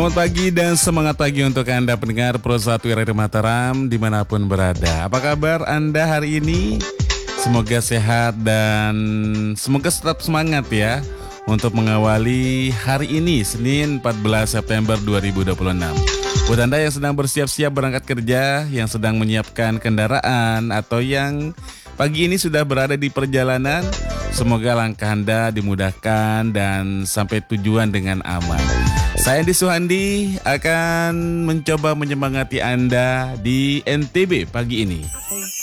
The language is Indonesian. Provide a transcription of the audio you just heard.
Selamat pagi dan semangat pagi untuk Anda pendengar Pro 1 RRI Mataram dimanapun berada. Apa kabar Anda hari ini? Semoga sehat dan semoga tetap semangat ya untuk mengawali hari ini Senin 14 September 2026. Buat Anda yang sedang bersiap-siap berangkat kerja, yang sedang menyiapkan kendaraan atau yang pagi ini sudah berada di perjalanan, semoga langkah Anda dimudahkan dan sampai tujuan dengan aman. Saya Andi Suhandi akan mencoba menyemangati Anda di NTB pagi ini.